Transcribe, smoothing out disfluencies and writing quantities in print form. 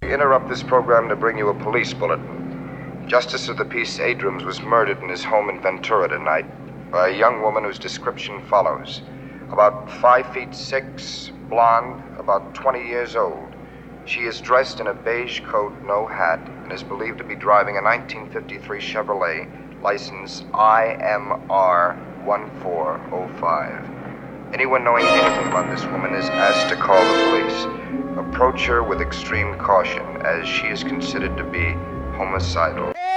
We interrupt this program to bring you a police bulletin. Justice of the Peace Adrams was murdered in his home in Ventura tonight by a young woman whose description follows. About 5'6", blonde, about 20 years old. She is dressed in a beige coat, no hat, and is believed to be driving a 1953 Chevrolet, license IMR 1405. Anyone knowing anything about this woman is asked to call the police. Approach her with extreme caution, as she is considered to be homicidal.